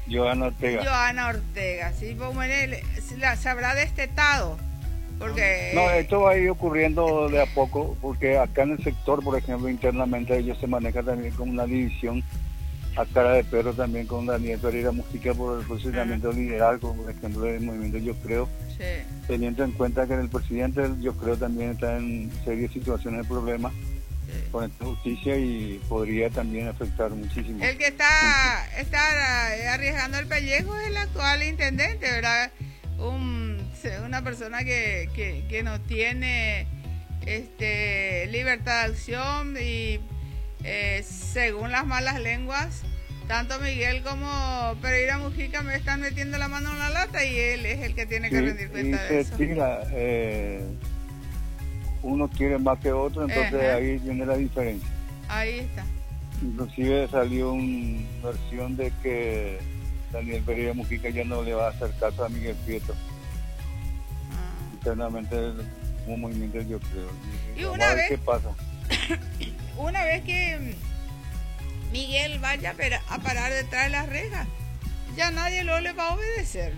Joana Ortega. Joana Ortega, ¿sí? Se habrá destetado, No, porque... esto va a ir ocurriendo de a poco, porque acá en el sector, por ejemplo, internamente ellos se manejan también con una división a cara de perro también con Daniel Pereira Mujica por el posicionamiento liderazgo, por ejemplo, del movimiento Yo Creo, sí, teniendo en cuenta que el presidente del Yo Creo también está en serias situaciones de problemas sí. con esta justicia y podría también afectar muchísimo. El que está arriesgando el pellejo es el actual intendente, ¿verdad? Una persona que no tiene libertad de acción y según las malas lenguas, tanto Miguel como Pereira Mujica me están metiendo la mano en la lata y él es el que tiene que rendir cuenta de eso. Tira, uno quiere más que otro, entonces ahí viene la diferencia. Ahí está. Inclusive salió una versión de que Daniel Pereira Mujica ya no le va a hacer caso a Miguel Prieto. Internamente como movimiento Yo Creo. Y una vez, ¿qué pasa? Una vez que Miguel vaya a parar detrás de las rejas, ya nadie lo le va a obedecer.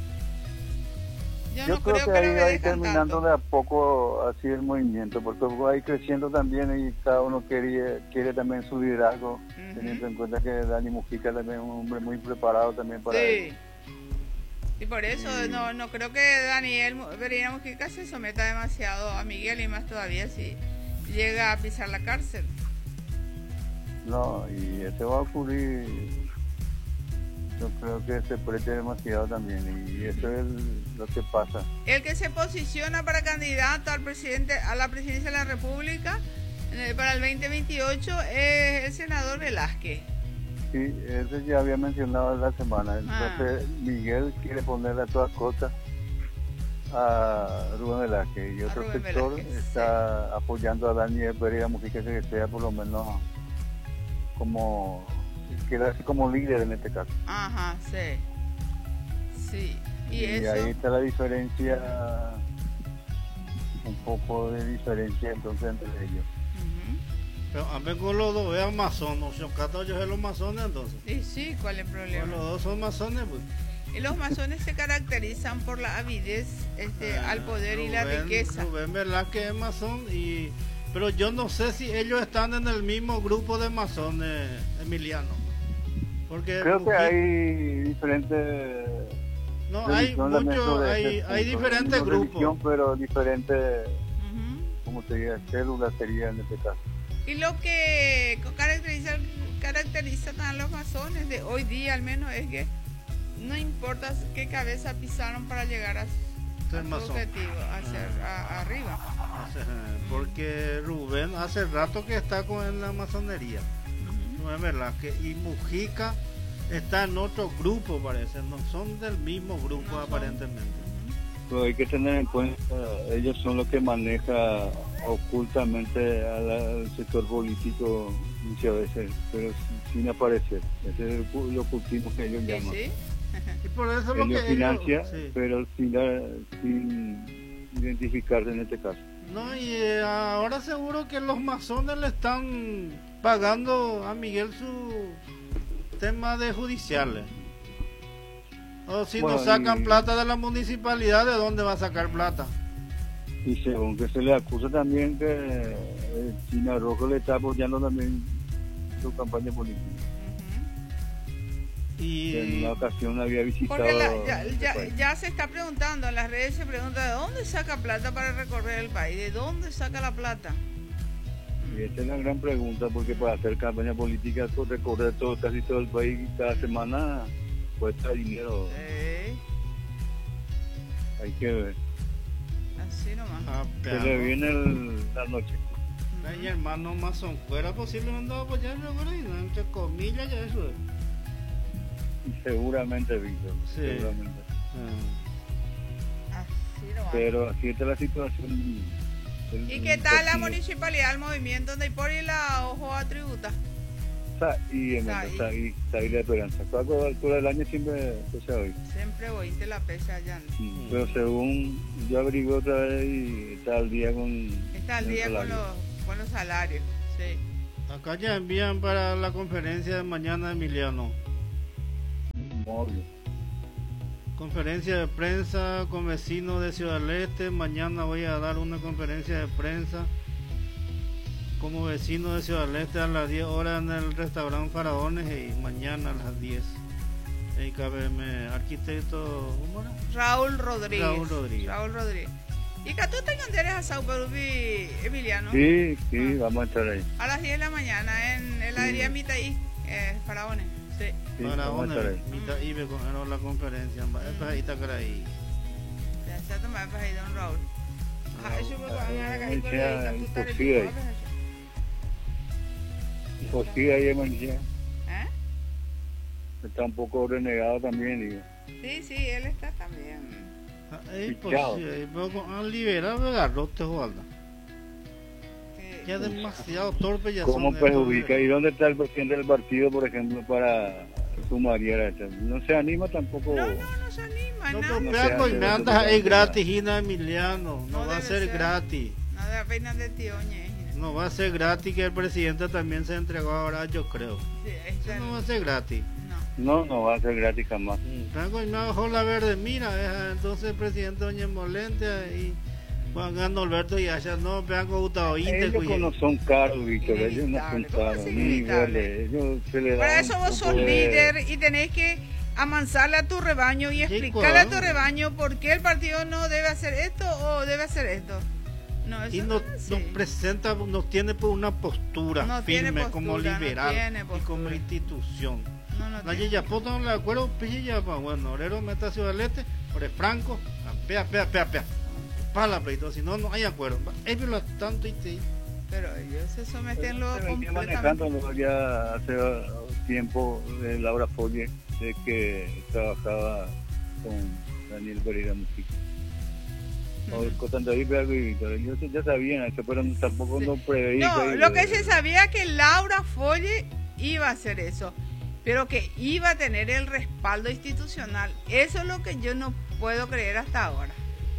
Yo no creo que ahí va a ir terminando tanto de a poco así el movimiento, porque va a ir creciendo también y cada uno quiere también su liderazgo, teniendo en cuenta que Dani Mujica también es un hombre muy preparado también para él. Y por eso no creo que Daniel Pereira Mujica se someta demasiado a Miguel, y más todavía si llega a pisar la cárcel. No, y eso va a ocurrir, yo creo que se preste demasiado también, y eso es lo que pasa. El que se posiciona para candidato a la presidencia de la República para el 2028 es el senador Velázquez. Sí, eso ya había mencionado la semana. Entonces Miguel quiere ponerle a todas costas a Rubén Velázquez, y otro sector está apoyando a Daniel Pereira Mujica, que sea por lo menos como quedarse como líder en este caso. Ajá, sí. Y eso... ahí está la diferencia, un poco de diferencia entonces entre ellos. Pero a mí con los dos es masón, o sea, ellos son los masones entonces. Y sí, ¿cuál es el problema? Los dos son masones, pues. Y los masones se caracterizan por la avidez al poder y la riqueza. Rubén Velázquez es masón, pero yo no sé si ellos están en el mismo grupo de masones, Emiliano. Porque creo que hay diferentes... No, hay diferentes grupos. Religión, pero diferentes, como te diría, células sería en este caso. Y lo que caracteriza a los masones de hoy día al menos es que no importa qué cabeza pisaron para llegar a su objetivo, arriba. Porque Rubén hace rato que está en la masonería, no es verdad, y Mujica está en otro grupo, parece, no son del mismo grupo aparentemente. Pero hay que tener en cuenta, ellos son los que manejan ocultamente al sector político muchas veces, pero sin aparecer. Ese es el ocultismo que ellos llaman. Sí. Y por eso ellos financian, pero al final sin identificarse en este caso. No, y ahora seguro que los masones le están pagando a Miguel su tema de judiciales. O si no sacan plata de la municipalidad, ¿de dónde va a sacar plata? Y según que se le acusa también que China Rojo le está apoyando también su campaña política. Y en una ocasión había visitado... Porque ya se está preguntando, en las redes se pregunta ¿de dónde saca plata para recorrer el país? ¿De dónde saca la plata? Y esa es la gran pregunta, porque para hacer campaña política, recorrer casi todo el país cada semana cuesta dinero. Hay que ver. Así nomás. Se le viene la noche. Mi hermano masón fuera posiblemente apoyar entre comillas, ya eso es. Seguramente, Víctor. Sí. Seguramente. Así nomás. Pero así está la situación. ¿Y qué tal la municipalidad, el movimiento donde por y la ojo a tributa? Está ahí la esperanza. A toda altura del año siempre se hoy. Siempre voy, te la pesa allá. Pero según yo averigué otra vez y está al día con... Está al día con los salarios, sí. Acá ya envían para la conferencia de mañana, Emiliano. obvio. Conferencia de prensa con vecinos de Ciudad del Este. Mañana voy a dar una conferencia de prensa como vecino de Ciudad del Este a las 10 horas en el restaurante Faraones, y mañana a las 10. KBM, arquitecto, ¿cómo era? Raúl Rodríguez. Raúl Rodríguez. ¿Y que tú te encontrarás a Sao Pedro, Emiliano? Sí, vamos a estar ahí. A las 10 de la mañana en heladería Mitaí, Faraones. Sí. Faraones, Mitaí, me cogieron la conferencia. Ahí está por ahí. Ya está tomando para ahí, don Raúl. Eso me van a dar imposible. Imposible ahí, Mancía. Está un poco renegado también, digo. Sí, él está también. Es posible, han liberado de garrote, Juan. Ya demasiado torpe ya. ¿Cómo perjudica? ¿Y dónde está el presidente del partido, por ejemplo, para sumariar a esto? No se anima tampoco. No se anima. No, me andas ahí gratis, Gina Emiliano. No va a ser gratis. No de apenas de Tionе. No va a ser gratis, que el presidente también se entregó ahora, yo creo. Sí, no va a ser gratis. No va a ser gratis jamás. Me bajó la verde, mira, entonces el presidente doña Molente y Juan Gando Alberto y allá no, vean con Gustavo Inte. Ellos no son caros, Víctor, ellos no son caros, ni iguales. Por eso vos sos líder y tenés que amansarle a tu rebaño y explicarle a tu rebaño por qué el partido no debe hacer esto o debe hacer esto. No, y nos presenta, nos tiene por una postura firme, como liberal y como institución. La Yeyapota no le acuerdo, Yeyapa, bueno, Orero meta Ciudad del Este, por el Franco, pea, para la pleito, si no hay acuerdo. Ellos lo tanto y te. Pero ellos se someten lo completamente. Manejando ya hace tiempo de Laura Folle, de que trabajaba con Daniel Pereira Music. Ellos ya sabían eso, pero tampoco no preveía. No, lo que se sabía que Laura Folle iba a hacer eso, pero que iba a tener el respaldo institucional. Eso es lo que yo no puedo creer hasta ahora.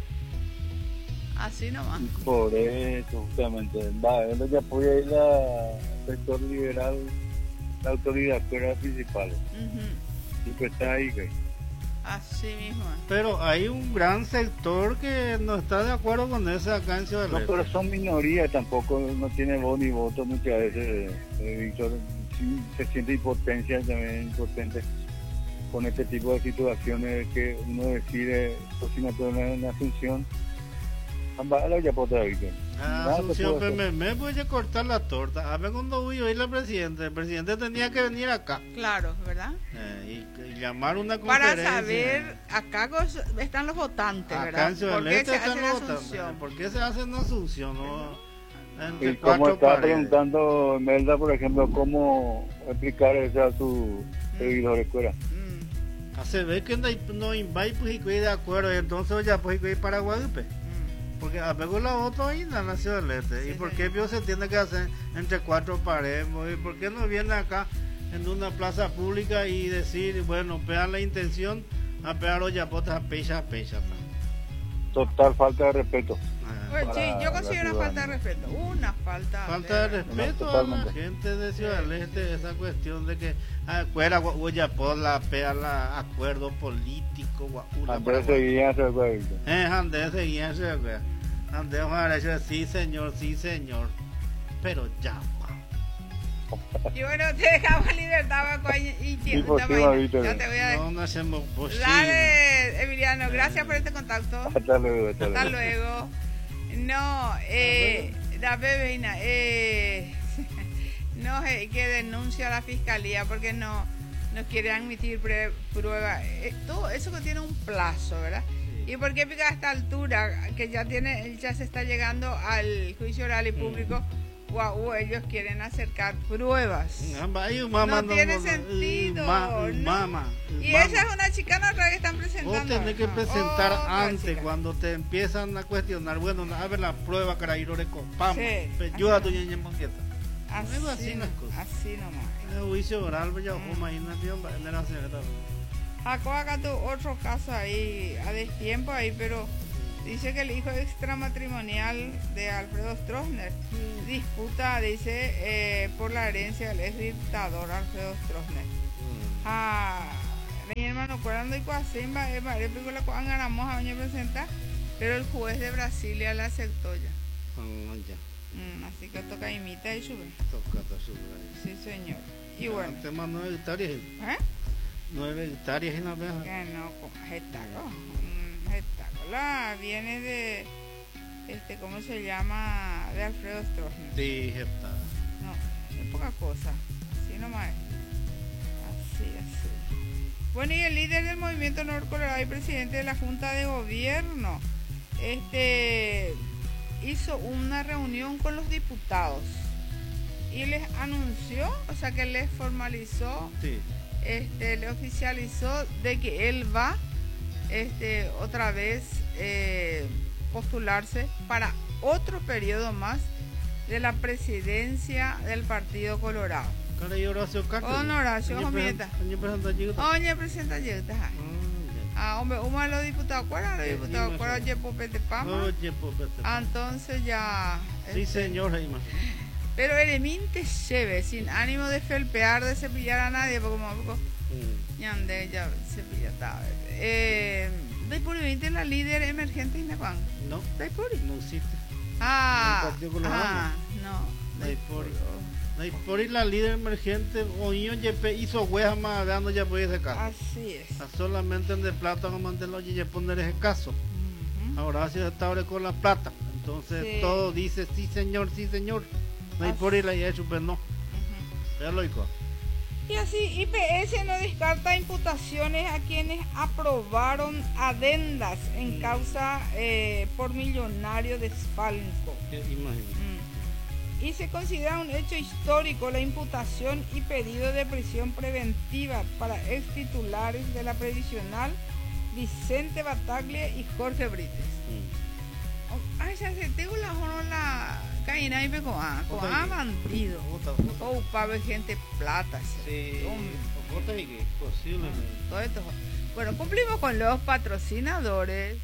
Así nomás. Por eso, justamente. Él ya apoya ir al sector liberal, la autoridad fuera principal. Y que está ahí, ¿qué? Así mismo. Pero hay un gran sector que no está de acuerdo con eso acá en Ciudad del Este. No, pero son minorías, tampoco no tiene voz ni voto muchas veces, Víctor. Sí, se siente impotencia también, impotente con este tipo de situaciones que uno decide cocinar toda una función. Ambala ya por otra vez. Asunción PMM puede cortar la torta. A ver cuando voy a oír al presidente. El presidente tenía que venir acá. Claro, ¿verdad? Y llamar una conferencia. Para saber, acá están los votantes, acá ¿verdad? En Ciudad ¿Por qué se hace en Asunción? ¿Por qué se hace en Asunción? Y como está preguntando Melda, por ejemplo, cómo explicar eso a sus seguidores fuera. Hace ver que no invite pues y de acuerdo, entonces ya pues ir para Guadalupe. Porque apegó la voto ahí en la Ciudad del Este. ¿Y por qué se tiene que hacer entre cuatro paredes? ¿Y por qué no viene acá en una plaza pública y decir, bueno, pegan la intención a pegar los yapotas a pecha? Total falta de respeto. Pues sí, yo considero una falta de respeto. Una falta de respeto a la gente de Ciudad del Este, esa cuestión de que acuerda Guayapó la pea la acuerdo político, Andrés seguía se fue. Andrés seguía se fue. Andrés Juárez, sí señor, pero ya. Y bueno, te dejamos libertad y tiempo. Ya te voy a no hacemos posible. Dale, Emiliano, gracias por este contacto. Hasta luego. Hasta luego. No, la bebina, no, que denuncia a la fiscalía porque no quiere admitir prueba. Todo eso que tiene un plazo, ¿verdad? Sí. ¿Y por qué a esta altura, que ya se está llegando al juicio oral y público, ellos quieren acercar pruebas? No tiene sentido. Y esa es una chicana otra que están presentando. Vos tenés que presentar antes, cuando te empiezan a cuestionar. Bueno, a ver la prueba, caraíro copamos. Yo a tu ñeña monqueta. Así nomás. El juicio oral, ya imagínate, en la señora. Acá tu otro caso ahí, a destiempo ahí, pero dice que el hijo extramatrimonial de Alfredo Stroessner disputa, dice, por la herencia del ex dictador Alfredo Stroessner. Mi hermano no cuando y cuasimba es para película cuando ganamos a año presenta, pero el juez de Brasilia la aceptó ya. Así que toca imita y sube. Sí, señor. Y bueno. El tema 9 hectáreas. 9 hectáreas en la vez. Que no, hectáreas. La viene de ¿cómo se llama? De Alfredo Stroessner. Sí, hectáreas. No, es poca cosa. Así nomás. Así. Bueno, y el líder del movimiento Norte Colorado y presidente de la Junta de Gobierno, hizo una reunión con los diputados y les anunció, o sea que les formalizó, sí. Le oficializó de que él va otra vez postularse para otro periodo más de la presidencia del Partido Colorado. Con Horacio Jomieta. Oye, presenta Yuta. Hombre, uno de los diputados, ¿cuál era los diputados? ¿Cuál era Popete Pama? Entonces ya. Sí, señor. Pero Ereminte Cheve, sin ánimo de felpear, de cepillar a nadie, porque como poco. Ñande, ya cepillata. ¿Daipuri 20 la líder emergente en Nepal? No. ¿Daipuri? No existe. No. Daipuri. Por ir la líder emergente, Oño hizo hueja más dando ya por ese caso. Así es. Solamente en de plata como antes lo oye poner ese caso. Ahora sí está ahora con la plata. Entonces sí. Todo dice sí señor. No hay por ir la ya super no. Ya lo digo. Y así IPS no descarta imputaciones a quienes aprobaron adendas en causa por millonario desfalco. Y se considera un hecho histórico la imputación y pedido de prisión preventiva para ex titulares de la previsional Vicente Bataglia y Jorge Brites. Ya se tengo la caína y me con bandido. Para ver gente plata. Sí. Posiblemente. Todo esto. Bueno, cumplimos con los patrocinadores.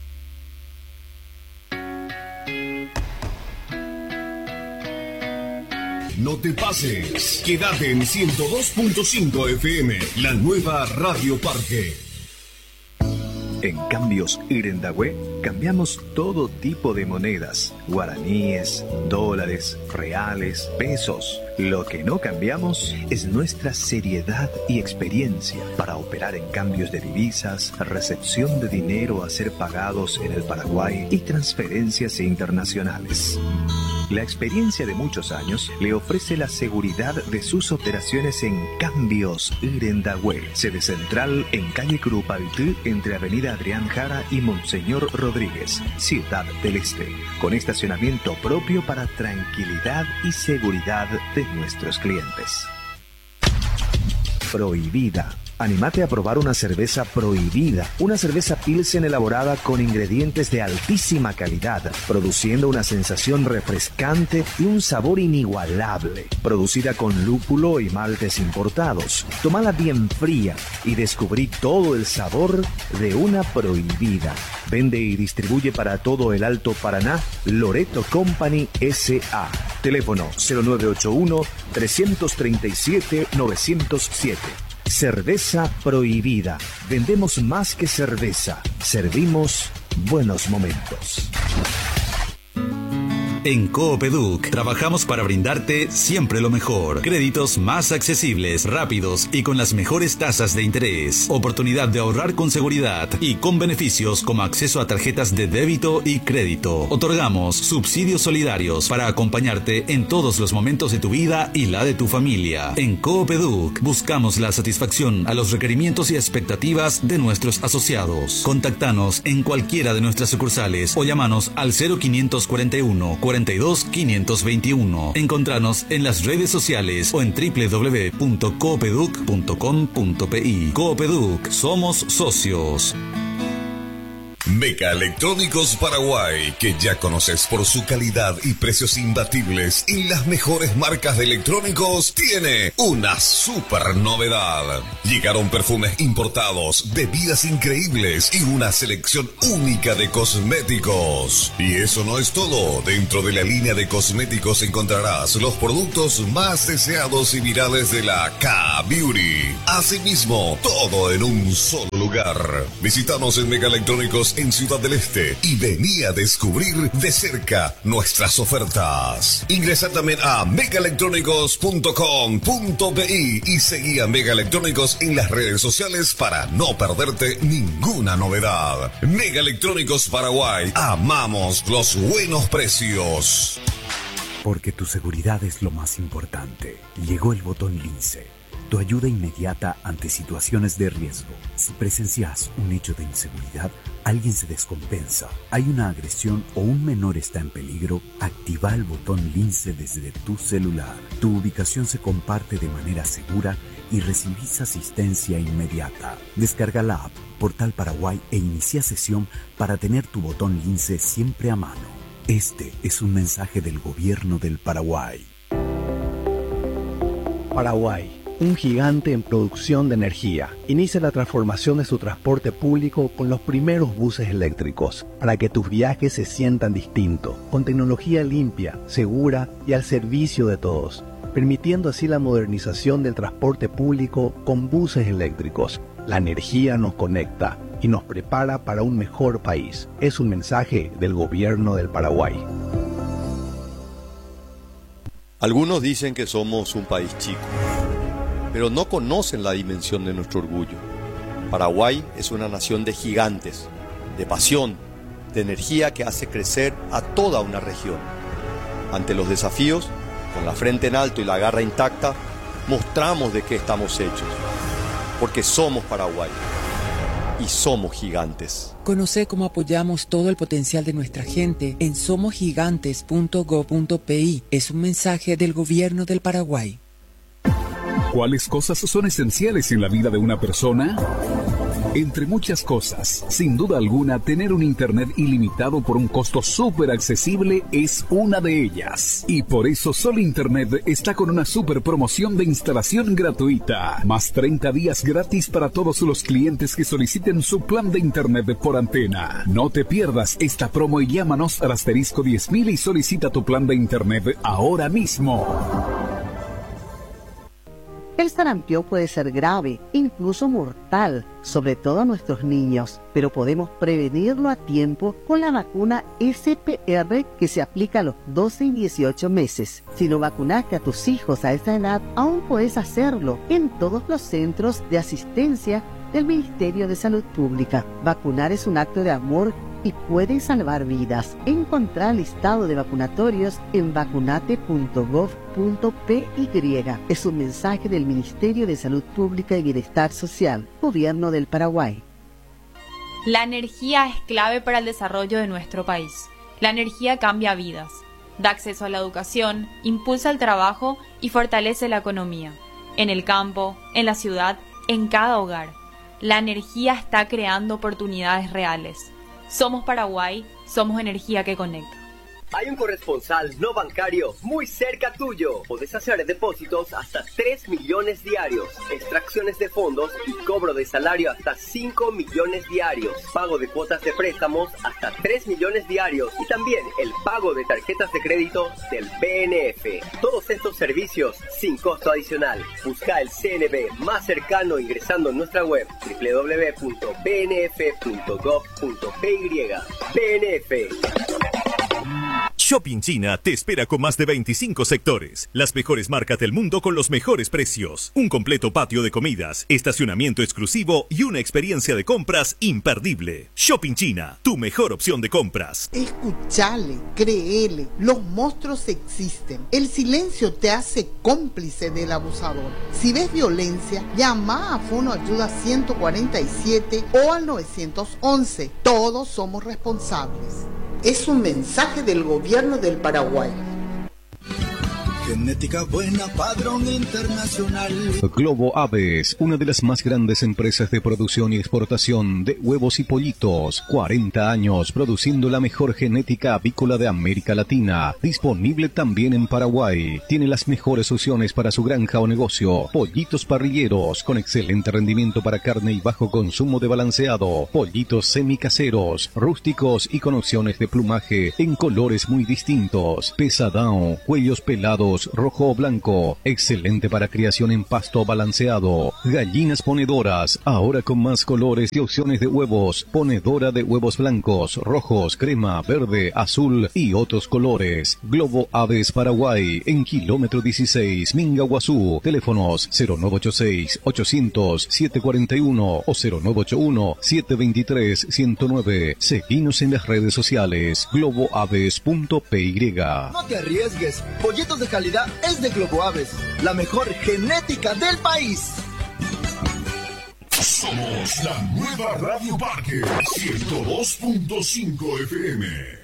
No te pases, quédate en 102.5 FM, la nueva Radio Parque. En Cambios Irendahue cambiamos todo tipo de monedas, guaraníes, dólares, reales, pesos. Lo que no cambiamos es nuestra seriedad y experiencia para operar en cambios de divisas, recepción de dinero a ser pagados en el Paraguay y transferencias internacionales. La experiencia de muchos años le ofrece la seguridad de sus operaciones en Cambios Irendahue, sede central en calle Curupaytí, entre avenida Adrián Jara y Monseñor Rodríguez, Ciudad del Este, con estacionamiento propio para tranquilidad y seguridad de nuestros clientes. Prohibida. Anímate a probar una cerveza Prohibida, una cerveza Pilsen elaborada con ingredientes de altísima calidad, produciendo una sensación refrescante y un sabor inigualable. Producida con lúpulo y maltes importados. Tómala bien fría y descubrí todo el sabor de una Prohibida. Vende y distribuye para todo el Alto Paraná Loreto Company S.A. Teléfono 0981-337-907. Cerveza Prohibida. Vendemos más que cerveza. Servimos buenos momentos. En Coopeduc trabajamos para brindarte siempre lo mejor. Créditos más accesibles, rápidos y con las mejores tasas de interés. Oportunidad de ahorrar con seguridad y con beneficios como acceso a tarjetas de débito y crédito. Otorgamos subsidios solidarios para acompañarte en todos los momentos de tu vida y la de tu familia. En Coopeduc buscamos la satisfacción a los requerimientos y expectativas de nuestros asociados. Contactanos en cualquiera de nuestras sucursales o llamanos al 0541 42 521. Encontranos en las redes sociales o en www.coopeduc.com.pi. Coopeduc, somos socios. Megaelectrónicos Paraguay, que ya conoces por su calidad y precios imbatibles y las mejores marcas de electrónicos, tiene una super novedad. Llegaron perfumes importados, bebidas increíbles y una selección única de cosméticos. Y eso no es todo. Dentro de la línea de cosméticos encontrarás los productos más deseados y virales de la K-Beauty. Asimismo, todo en un solo lugar. Visítanos en Megaelectrónicos en Ciudad del Este y vení a descubrir de cerca nuestras ofertas. Ingresa también a megaelectrónicos.com.bi y seguí a Megaelectrónicos en las redes sociales para no perderte ninguna novedad. Megaelectrónicos Paraguay, amamos los buenos precios. Porque tu seguridad es lo más importante. Llegó el botón Lince, tu ayuda inmediata ante situaciones de riesgo. Si presencias un hecho de inseguridad, alguien se descompensa, hay una agresión o un menor está en peligro, activa el botón Lince desde tu celular. Tu ubicación se comparte de manera segura y recibís asistencia inmediata. Descarga la app Portal Paraguay e inicia sesión para tener tu botón Lince siempre a mano. Este es un mensaje del Gobierno del Paraguay. Paraguay, un gigante en producción de energía, inicia la transformación de su transporte público con los primeros buses eléctricos, para que tus viajes se sientan distintos, con tecnología limpia, segura y al servicio de todos, permitiendo así la modernización del transporte público con buses eléctricos. La energía nos conecta y nos prepara para un mejor país. Es un mensaje del Gobierno del Paraguay. Algunos dicen que somos un país chico, pero no conocen la dimensión de nuestro orgullo. Paraguay es una nación de gigantes, de pasión, de energía que hace crecer a toda una región. Ante los desafíos, con la frente en alto y la garra intacta, mostramos de qué estamos hechos, porque somos Paraguay y somos gigantes. Conoce cómo apoyamos todo el potencial de nuestra gente en somosgigantes.go.pi. Es un mensaje del Gobierno del Paraguay. ¿Cuáles cosas son esenciales en la vida de una persona? Entre muchas cosas, sin duda alguna, tener un internet ilimitado por un costo súper accesible es una de ellas. Y por eso Sol Internet está con una súper promoción de instalación gratuita. Más 30 días gratis para todos los clientes que soliciten su plan de internet por antena. No te pierdas esta promo y llámanos al asterisco 10.000 y solicita tu plan de internet ahora mismo. El sarampión puede ser grave, incluso mortal, sobre todo a nuestros niños, pero podemos prevenirlo a tiempo con la vacuna SPR que se aplica a los 12 y 18 meses. Si no vacunaste a tus hijos a esa edad, aún puedes hacerlo en todos los centros de asistencia del Ministerio de Salud Pública. Vacunar es un acto de amor y puede salvar vidas. Encontrar el listado de vacunatorios en vacunate.gov.py. Es un mensaje del Ministerio de Salud Pública y Bienestar Social, Gobierno del Paraguay. La energía es clave para el desarrollo de nuestro país. La energía cambia vidas, da acceso a la educación, impulsa el trabajo y fortalece la economía. En el campo, en la ciudad, en cada hogar. La energía está creando oportunidades reales. Somos Paraguay, somos energía que conecta. Hay un corresponsal no bancario muy cerca tuyo. Podés hacer depósitos hasta 3 millones diarios, extracciones de fondos y cobro de salario hasta 5 millones diarios, pago de cuotas de préstamos hasta 3 millones diarios y también el pago de tarjetas de crédito del BNF. Todos estos servicios sin costo adicional. Busca el CNB más cercano ingresando en nuestra web www.bnf.gov.py. BNF. Shopping China te espera con más de 25 sectores, las mejores marcas del mundo con los mejores precios, un completo patio de comidas, estacionamiento exclusivo y una experiencia de compras imperdible. Shopping China, tu mejor opción de compras. Escuchale, créele, los monstruos existen. El silencio te hace cómplice del abusador. Si ves violencia, llama a Fono Ayuda 147 o al 911. Todos somos responsables. Es un mensaje del Gobierno del Paraguay. Genética buena, padrón internacional. Globo Aves, una de las más grandes empresas de producción y exportación de huevos y pollitos. 40 años produciendo la mejor genética avícola de América Latina. Disponible también en Paraguay. Tiene las mejores opciones para su granja o negocio. Pollitos parrilleros con excelente rendimiento para carne y bajo consumo de balanceado. Pollitos semicaseros, rústicos y con opciones de plumaje en colores muy distintos. Pesadão, cuellos pelados, rojo o blanco. Excelente para criación en pasto balanceado. Gallinas ponedoras, ahora con más colores y opciones de huevos. Ponedora de huevos blancos, rojos, crema, verde, azul y otros colores. Globo Aves Paraguay, en kilómetro 16, Mingaguazú. Teléfonos 0986-800-741 o 0981-723-109. Seguinos en las redes sociales globoaves.py. No te arriesgues, pollitos de calidad es de Globo Aves, la mejor genética del país. Somos la nueva Radio Parque 102.5 FM.